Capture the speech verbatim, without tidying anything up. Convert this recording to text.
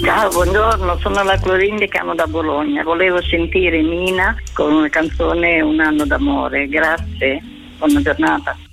Ciao, buongiorno, sono la Clorinda, chiamo da Bologna. Volevo sentire Mina con una canzone Un anno d'amore. Grazie, buona giornata.